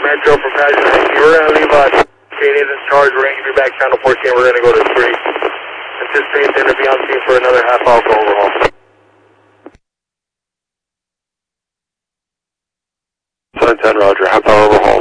Metro from Passenger 60. We're going to leave Canadian in charge. We're going to give you back channel 14. We're going to go to 3. Anticipate then to be on scene for another half hour for overhaul. 710, roger. Half hour overhaul.